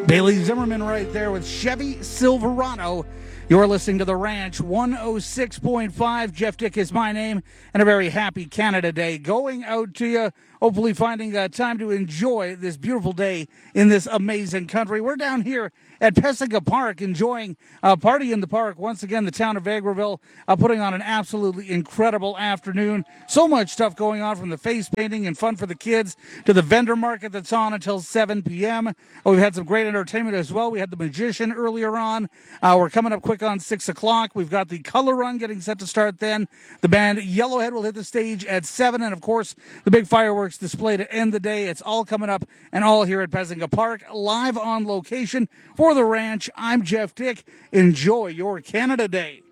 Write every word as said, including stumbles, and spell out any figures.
Bailey Zimmerman right there with Chevy Silverado. You're listening to The Ranch, one oh six point five. Jeff Dick is my name, and a very happy Canada Day going out to you. Hopefully finding uh, time to enjoy this beautiful day in this amazing country. We're down here at Pesiga Park enjoying a party in the park. Once again, the town of Vegreville uh, putting on an absolutely incredible afternoon. So much stuff going on, from the face painting and fun for the kids to the vendor market that's on until seven p.m. Oh, we've had some great entertainment as well. We had the Magician earlier on. Uh, we're coming up quick on six o'clock. We've got the Color Run getting set to start then. The band Yellowhead will hit the stage at seven. And, of course, the big fireworks display to end the day. It's all coming up and all here at Pesiga Park, live on location for The Ranch. I'm Jeff Dick. Enjoy your Canada Day.